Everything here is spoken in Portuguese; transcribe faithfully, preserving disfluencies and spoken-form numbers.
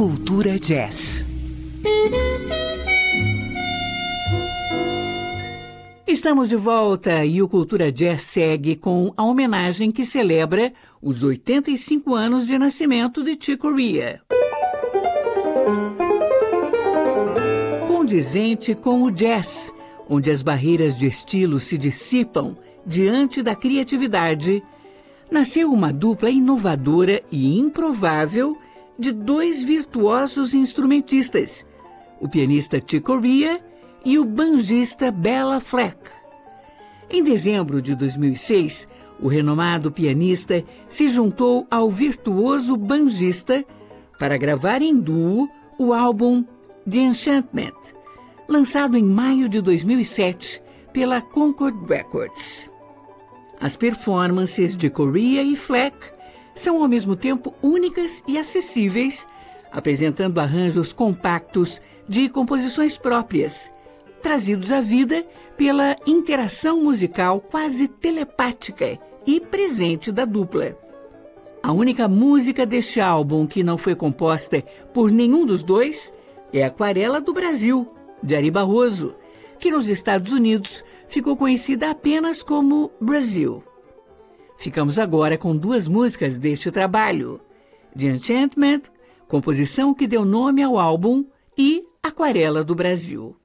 Cultura Jazz. Estamos de volta e o Cultura Jazz segue com a homenagem que celebra os oitenta e cinco anos de nascimento de Chick Corea. Condizente com o jazz, onde as barreiras de estilo se dissipam diante da criatividade, nasceu uma dupla inovadora e improvável de dois virtuosos instrumentistas, o pianista Chick Corea e o banjista Béla Fleck. Em dezembro de dois mil e seis, o renomado pianista se juntou ao virtuoso banjista para gravar em duo o álbum The Enchantment, lançado em maio de dois mil e sete pela Concord Records. As performances de Corea e Fleck são ao mesmo tempo únicas e acessíveis, apresentando arranjos compactos de composições próprias, trazidos à vida pela interação musical quase telepática e presente da dupla. A única música deste álbum que não foi composta por nenhum dos dois é Aquarela do Brasil, de Ari Barroso, que nos Estados Unidos ficou conhecida apenas como Brasil. Ficamos agora com duas músicas deste trabalho, The Enchantment, composição que deu nome ao álbum, e Aquarela do Brasil.